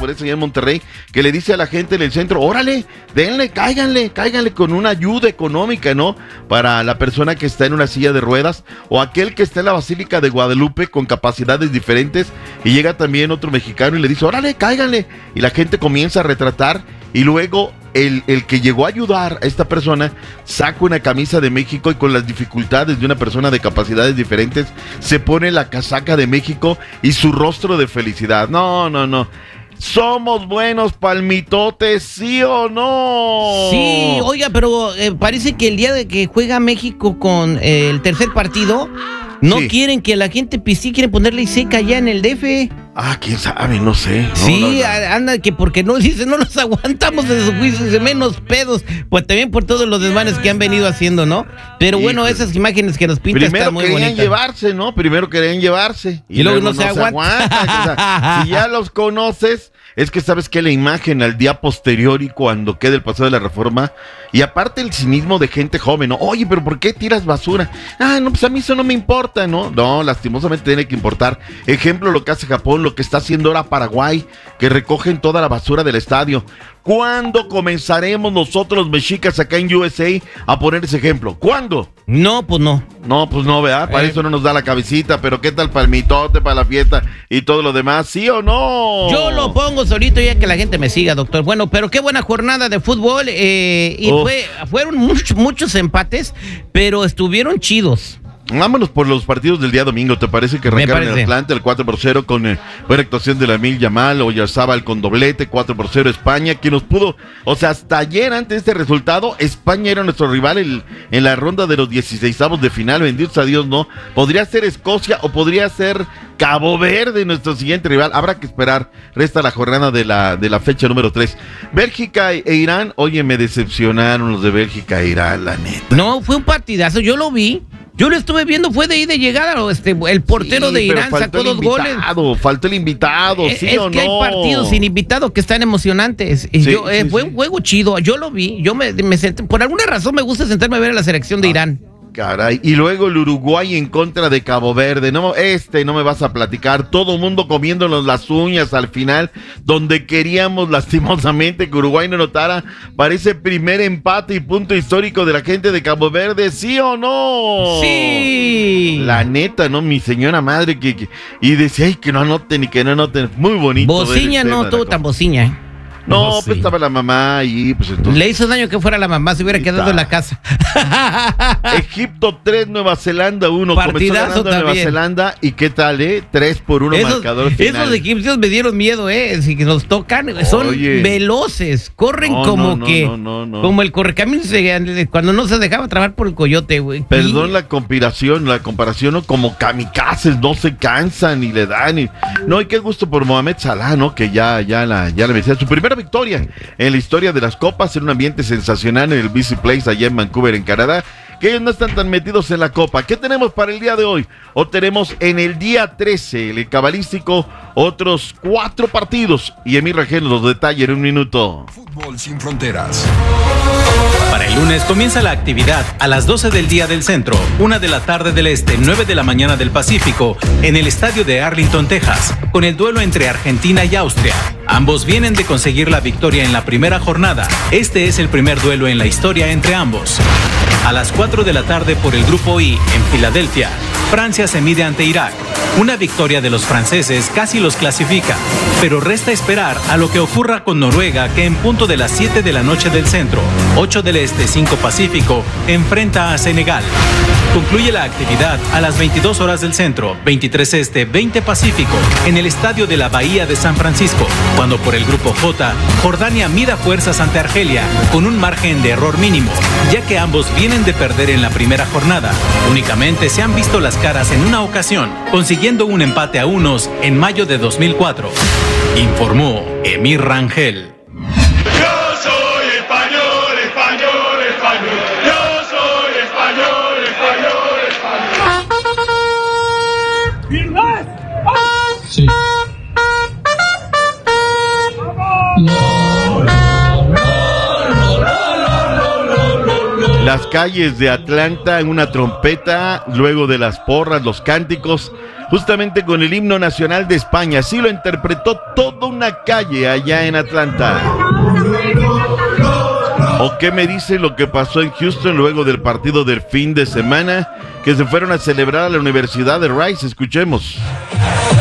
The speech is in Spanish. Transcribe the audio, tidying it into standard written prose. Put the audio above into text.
por eso ya en Monterrey, que le dice a la gente en el centro, órale, denle, cáiganle con una ayuda económica, ¿no? Para la persona que está en una silla de ruedas, o aquel que está en la Basílica de Guadalupe con capacidades diferentes, y llega también otro mexicano y le dice, órale, cáiganle, y la gente comienza a retratar, y luego el que llegó a ayudar a esta persona saca una camisa de México y con las dificultades de una persona de capacidades diferentes se pone la casaca de México y su rostro de felicidad. No. ¿Somos buenos palmitotes, sí o no? Sí, oiga, pero parece que el día de que juega México con el tercer partido, no quieren que la gente pisee, quieren ponerle seca ya en el DF. Quién sabe, no sé. No. Anda, que porque no, dice, no los aguantamos de sus juicios, de menos pedos, pues también por todos los desmanes que han venido haciendo, ¿no? Pero bueno, esas imágenes que nos pintan están muy bonitas. Primero querían llevarse, y luego no se aguantan. O sea, si ya los conoces, es que sabes que la imagen al día posterior y cuando quede el paseo de la Reforma, y aparte el cinismo de gente joven, ¿no? Oye, pero ¿por qué tiras basura? No, pues a mí eso no me importa, ¿no? No, lastimosamente tiene que importar. Ejemplo, lo que hace Japón, lo que está haciendo ahora Paraguay, que recogen toda la basura del estadio. ¿Cuándo comenzaremos nosotros los mexicas acá en USA a poner ese ejemplo? ¿Cuándo? No, pues no. No, pues no, ¿verdad? Para eso no nos da la cabecita, pero ¿qué tal palmitote para la fiesta y todo lo demás? ¿Sí o no? Yo lo pongo solito ya que la gente me siga, doctor. Bueno, pero qué buena jornada de fútbol fueron muchos empates, pero estuvieron chidos. Vámonos por los partidos del día domingo. ¿Te parece que arrancaron en Atlanta el 4-0 con buena actuación de Lamine Yamal, Oyarzábal con doblete, 4-0 España, que nos pudo, o sea, hasta ayer antes de este resultado, España era nuestro rival en la ronda de los 16avos de final, benditos a Dios, ¿no? Podría ser Escocia o podría ser Cabo Verde, nuestro siguiente rival. Habrá que esperar, resta la jornada de la fecha número 3. Bélgica e Irán, oye, me decepcionaron los de Bélgica e Irán, la neta. No, fue un partidazo, yo lo vi. Yo lo estuve viendo, fue de ida y llegada, el portero de Irán sacó 2 goles. Faltó el invitado, ¿sí o no? Es que hay partidos sin invitado que están emocionantes. Fue un juego chido, yo lo vi, yo me senté, por alguna razón me gusta sentarme a ver a la selección de Irán. Caray, y luego el Uruguay en contra de Cabo Verde, no me vas a platicar, todo mundo comiéndonos las uñas al final, donde queríamos lastimosamente que Uruguay no notara, parece primer empate y punto histórico de la gente de Cabo Verde, ¿sí o no? Sí. La neta, ¿no? Mi señora madre y decía, ay, que no anoten, muy bonito. Bociña no estuvo tan bociña, No, pues estaba la mamá y pues entonces... Le hizo daño que fuera la mamá, se hubiera quedado en la casa. Egipto 3, Nueva Zelanda 1. Partidazo comenzó ganando Nueva Zelanda y qué tal, 3-1 marcador final. Esos egipcios me dieron miedo, si nos tocan, son veloces, corren como el correcaminos cuando no se dejaba trabar por el coyote, güey. Perdón la comparación, ¿no? Como kamikazes, no se cansan y le dan. No, y qué gusto por Mohamed Salah, ¿no? Que ya le decía su primera victoria en la historia de las copas, en un ambiente sensacional en el BC Place allá en Vancouver, en Canadá, que ellos no están tan metidos en la copa. ¿Qué tenemos para el día de hoy? O tenemos en el día 13, el cabalístico, otros 4 partidos, y Emir Rangel los detalla en un minuto. Fútbol sin fronteras. Para el lunes comienza la actividad a las 12 del día del centro, 1 de la tarde del este, 9 de la mañana del Pacífico, en el estadio de Arlington, Texas, con el duelo entre Argentina y Austria. Ambos vienen de conseguir la victoria en la primera jornada. Este es el primer duelo en la historia entre ambos. A las 4 de la tarde por el Grupo I, en Filadelfia, Francia se mide ante Irak. Una victoria de los franceses casi los clasifica, pero resta esperar a lo que ocurra con Noruega, que en punto de las 7 de la noche del centro, 8 del este, 5 Pacífico, enfrenta a Senegal. Concluye la actividad a las 22 horas del centro, 23 este, 20 Pacífico, en el estadio de la Bahía de San Francisco, cuando por el Grupo J, Jordania mida fuerzas ante Argelia, con un margen de error mínimo, ya que ambos vienen de perder en la primera jornada. Únicamente se han visto las caras en una ocasión, consiguiendo un empate a unos en mayo de 2004. Informó Emir Rangel. Sí. las calles de Atlanta en una trompeta, luego de las porras, los cánticos, justamente con el himno nacional de España. Así lo interpretó toda una calle allá en Atlanta. ¿O qué me dice lo que pasó en Houston luego del partido del fin de semana, que se fueron a celebrar a la Universidad de Rice? Escuchemos.